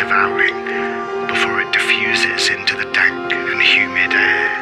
devouring before it diffuses into the dank and humid air.